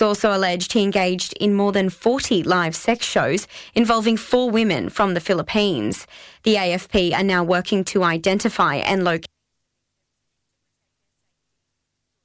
Also alleged he engaged in more than 40 live sex shows involving 4 women from the Philippines. The AFP are now working to identify and locate